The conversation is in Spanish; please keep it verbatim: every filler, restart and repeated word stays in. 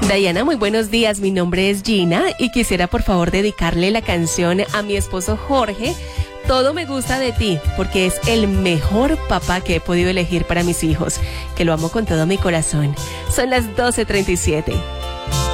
Diana, muy buenos días. Mi nombre es Gina y quisiera por favor dedicarle la canción a mi esposo Jorge. Todo me gusta de ti, porque es el mejor papá que he podido elegir para mis hijos, que lo amo con todo mi corazón. Son las doce treinta y siete.